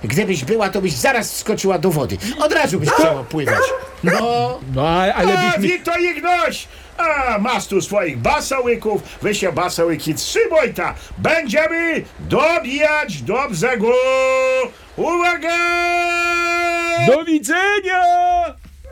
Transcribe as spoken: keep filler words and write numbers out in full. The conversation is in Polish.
Gdybyś była, to byś zaraz wskoczyła do wody. Od razu byś chciała pływać. No, No, ale, ale A, byśmy... Wito Ignoś! A, masz tu swoich basałyków, wy się basałyki trzymaj ta. Będziemy dobijać do brzegu. Uwaga! Do widzenia!